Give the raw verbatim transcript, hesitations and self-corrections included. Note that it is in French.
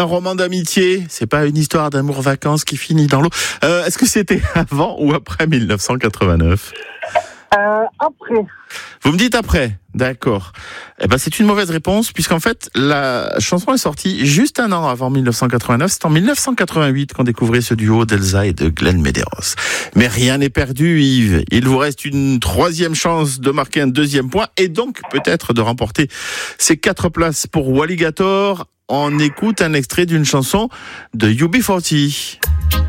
Un roman d'amitié, c'est pas une histoire d'amour-vacances qui finit dans l'eau. Euh, est-ce que c'était avant ou après dix-neuf cent quatre-vingt-neuf ? Euh, après. Vous me dites après, d'accord. Eh ben c'est une mauvaise réponse puisqu'en fait la chanson est sortie juste un an avant dix-neuf cent quatre-vingt-neuf. C'est en dix-neuf cent quatre-vingt-huit qu'on découvrait ce duo d'Elsa et de Glenn Medeiros. Mais rien n'est perdu, Yves. Il vous reste une troisième chance de marquer un deuxième point et donc peut-être de remporter ces quatre places pour Walligator. On écoute un extrait d'une chanson de U B quarante.